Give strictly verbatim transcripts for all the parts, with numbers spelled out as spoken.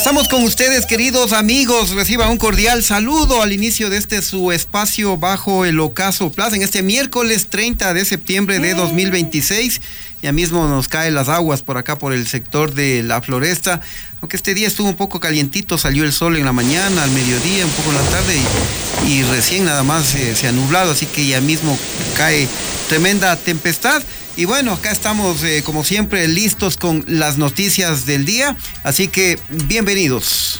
Estamos con ustedes, queridos amigos. Reciba un cordial saludo al inicio de este su espacio bajo el Ocaso Plaza en este miércoles treinta de septiembre de dos mil veintiséis. Ya mismo nos caen las aguas por acá, por el sector de la Floresta. Aunque este día estuvo un poco calientito, salió el sol en la mañana, al mediodía, un poco en la tarde y, y recién nada más eh, se ha nublado, así que ya mismo cae tremenda tempestad. Y bueno, acá estamos eh, como siempre listos con las noticias del día, así que bienvenidos.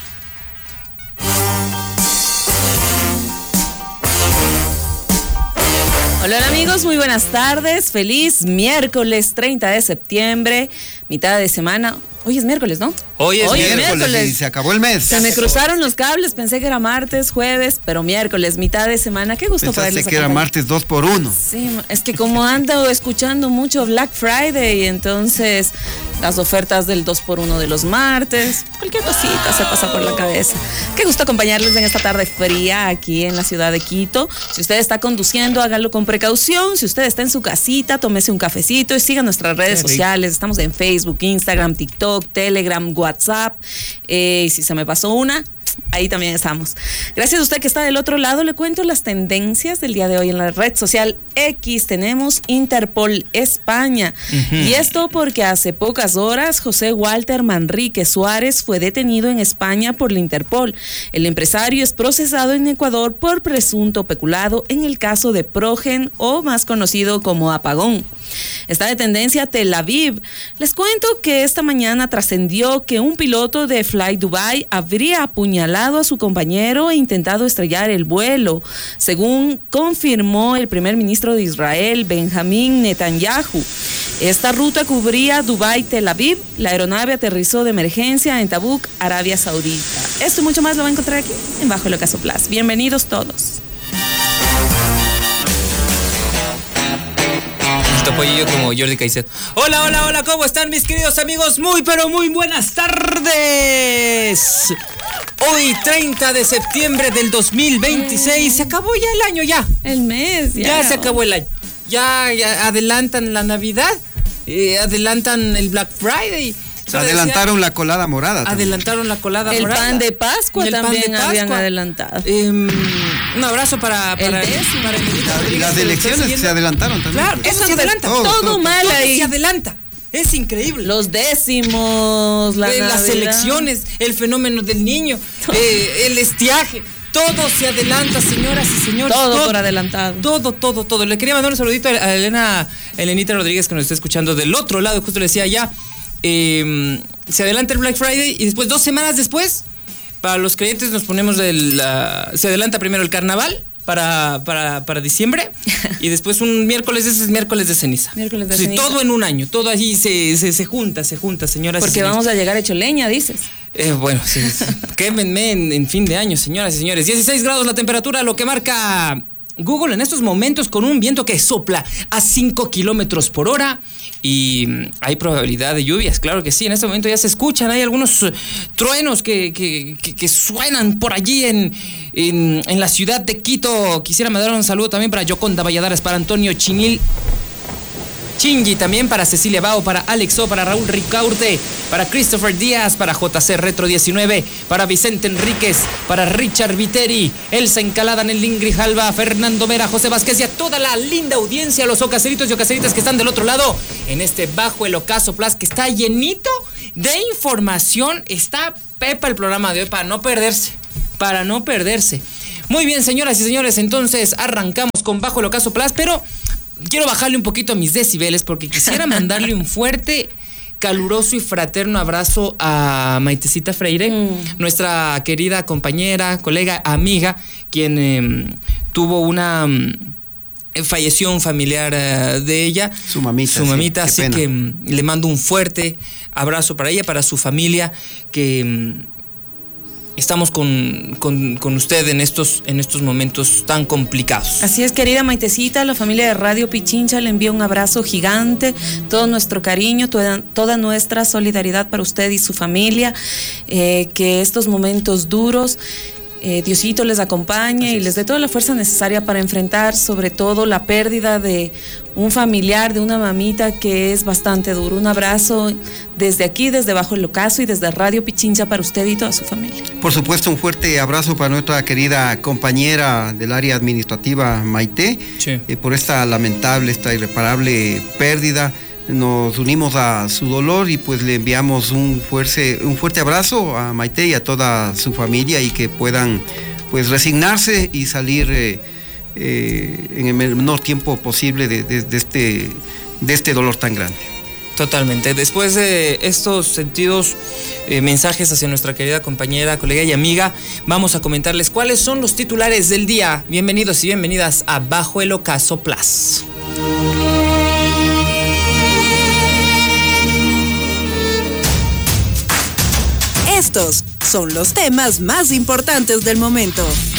Hola amigos, muy buenas tardes, feliz miércoles treinta de septiembre, mitad de semana. Hoy es miércoles, ¿no? Hoy es Hoy miércoles, miércoles y se acabó el mes. Se me cruzaron los cables, pensé que era martes, jueves, pero miércoles, mitad de semana. Qué gusto poderles acompañar. Pensaste que era martes dos por uno. Sí, es que como ando escuchando mucho Black Friday, entonces las ofertas del dos por uno de los martes, cualquier cosita se pasa por la cabeza. Qué gusto acompañarles en esta tarde fría aquí en la ciudad de Quito. Si usted está conduciendo, hágalo con precaución. Si usted está en su casita, tómese un cafecito y siga nuestras redes sociales. Estamos en Facebook, Instagram, TikTok, Telegram, WhatsApp. Eh, si se me pasó una, ahí también estamos. Gracias a usted que está del otro lado. Le cuento las tendencias del día de hoy en la red social X. Tenemos Interpol España. Uh-huh. Y esto porque hace pocas horas José Walter Manrique Suárez fue detenido en España por la Interpol. El empresario es procesado en Ecuador por presunto peculado en el caso de Progen, o más conocido como apagón. Está de tendencia Tel Aviv. Les cuento que esta mañana trascendió que un piloto de Fly Dubai habría apuñalado a su compañero e intentado estrellar el vuelo, según confirmó el primer ministro de Israel, Benjamín Netanyahu. Esta ruta cubría Dubái-Tel Aviv. La aeronave aterrizó de emergencia en Tabuk, Arabia Saudita. Esto y mucho más lo va a encontrar aquí en Bajo el Ocaso Plus. Bienvenidos todos. Pollillo como Jordi Caicedo. Hola, hola, hola, ¿cómo están mis queridos amigos? Muy, pero muy buenas tardes. Hoy, treinta de septiembre del dos mil veintiséis, se acabó ya el año, ya. El mes, ya. Ya se acabó el año. Ya, ya adelantan la Navidad, eh, adelantan el Black Friday. Adelantaron decía, la colada morada. También. Adelantaron la colada el morada. El pan de Pascua el también pan de Pascua. habían adelantado. Eh, un abrazo para, para, el para el Y las elecciones se adelentaron también. Claro, eso, eso se adelanta. Todo, todo, todo mal todo ahí. se adelanta. Es increíble. Los décimos, la eh, las elecciones, el fenómeno del niño, eh, el estiaje. Todo se adelanta, señoras y señores. Todo, todo por adelantado. Todo, todo, todo. Le quería mandar un saludito a Elena, Elenita Rodríguez, que nos está escuchando del otro lado. Justo le decía ya. Eh, se adelanta el Black Friday y después, dos semanas después, para los creyentes nos ponemos el, uh, se adelanta primero el carnaval para, para, para diciembre y después un miércoles, ese es miércoles de ceniza. Miércoles de sí, ceniza. Todo en un año, todo allí se, se, se junta, se junta, señoras Porque y señores. vamos a llegar hecho leña, dices. Eh, bueno, sí, sí. Quémenme en, en fin de año, señoras y señores. dieciséis grados la temperatura, lo que marca Google en estos momentos, con un viento que sopla a cinco kilómetros por hora y hay probabilidad de lluvias, claro que sí. En este momento ya se escuchan, hay algunos uh, truenos que, que, que, que suenan por allí en, en, en la ciudad de Quito. Quisiera mandar un saludo también para Yoconda Valladares, para Antonio Chinil Chingy, también para Cecilia Bao, para Alexo, para Raúl Ricaurte, para Christopher Díaz, para J C Retro diecinueve, para Vicente Enríquez, para Richard Viteri, Elsa Encalada, Nelín Grijalva, Fernando Mera, José Vázquez y a toda la linda audiencia, los ocaceritos y ocaceritas que están del otro lado en este Bajo el Ocaso Plus, que está llenito de información. Está pepa el programa de hoy para no perderse, para no perderse. Muy bien, señoras y señores, entonces arrancamos con Bajo el Ocaso Plus, pero quiero bajarle un poquito a mis decibeles porque quisiera mandarle un fuerte, caluroso y fraterno abrazo a Maitecita Freire, mm. nuestra querida compañera, colega, amiga, quien eh, tuvo una... Eh, falleció un familiar uh, de ella. Su mamita. Su mamita, sí, así que um, le mando un fuerte abrazo para ella, para su familia, que... Um, estamos con, con, con usted en estos, en estos momentos tan complicados. Así es, querida Maitecita, la familia de Radio Pichincha le envía un abrazo gigante, todo nuestro cariño, toda, toda nuestra solidaridad para usted y su familia, eh, que estos momentos duros eh, Diosito les acompañe y les dé toda la fuerza necesaria para enfrentar sobre todo la pérdida de un familiar, de una mamita, que es bastante duro. Un abrazo desde aquí, desde Bajo el Ocaso y desde Radio Pichincha para usted y toda su familia. Por supuesto, un fuerte abrazo para nuestra querida compañera del área administrativa, Maite, sí. eh, por esta lamentable, esta irreparable pérdida. Nos unimos a su dolor y pues le enviamos un fuerte, un fuerte abrazo a Maite y a toda su familia, y que puedan pues resignarse y salir eh, eh, en el menor tiempo posible de, de, de, este, de este dolor tan grande. Totalmente. Después de estos sentidos eh, mensajes hacia nuestra querida compañera, colega y amiga, vamos a comentarles cuáles son los titulares del día. Bienvenidos y bienvenidas a Bajo el Ocaso Plus. Estos son los temas más importantes del momento.